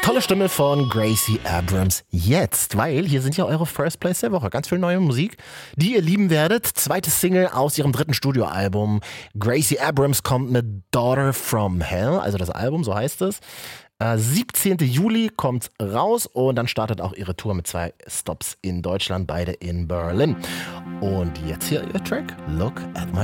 Tolle Stimme von Gracie Abrams jetzt, weil hier sind ja eure First Plays der Woche. Ganz viel neue Musik, die ihr lieben werdet. Zweite Single aus ihrem dritten Studioalbum. Gracie Abrams kommt mit Daughter from Hell, also das Album, so heißt es. 17. Juli kommt raus und dann startet auch ihre Tour mit 2 Stops in Deutschland, beide in Berlin. Und jetzt hier ihr Track, Look at My